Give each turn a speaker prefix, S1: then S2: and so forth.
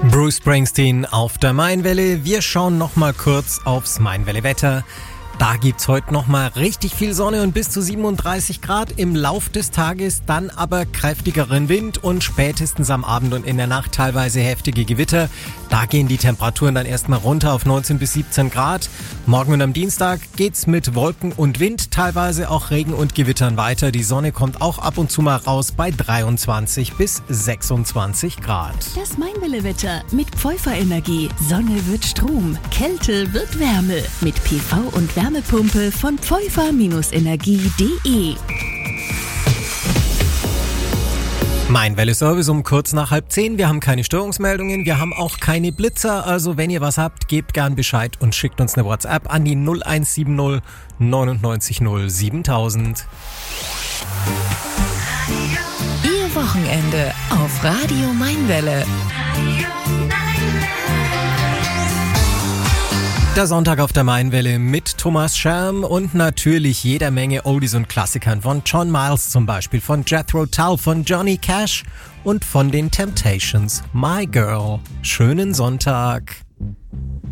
S1: Bruce Springsteen auf der Mainwelle. Wir schauen noch mal kurz aufs Mainwelle-Wetter. Da gibt's heute noch mal richtig viel Sonne und bis zu 37 Grad im Lauf des Tages, dann aber kräftigeren Wind und spätestens am Abend und in der Nacht teilweise heftige Gewitter. Da gehen die Temperaturen dann erstmal runter auf 19 bis 17 Grad. Morgen und am Dienstag geht's mit Wolken und Wind, teilweise auch Regen und Gewittern weiter. Die Sonne kommt auch ab und zu mal raus bei 23 bis 26 Grad.
S2: Das Mainwelle-Wetter mit Pfeuffer-Energie. Sonne wird Strom, Kälte wird Wärme. Mit PV und Wärmepumpe von pfeuffer-energie.de.
S1: Mainwelle-Service um kurz nach 9:30. Wir haben keine Störungsmeldungen, wir haben auch keine Blitzer. Also wenn ihr was habt, gebt gern Bescheid und schickt uns eine WhatsApp an die 0170 99 0 7000.
S3: Ihr Wochenende auf Radio Mainwelle.
S1: Der Sonntag auf der Mainwelle mit Thomas Scherm und natürlich jeder Menge Oldies und Klassikern von John Miles zum Beispiel, von Jethro Tull, von Johnny Cash und von den Temptations. My Girl. Schönen Sonntag.